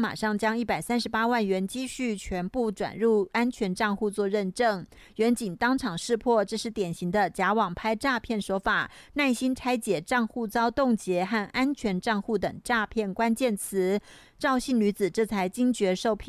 马上将138万元积蓄全部转入安全账户做认证。员警当场识破，这是典型的假网拍诈骗手法，耐心拆解账户遭冻结和安全账户等诈骗关键词。赵姓女子这才惊觉受骗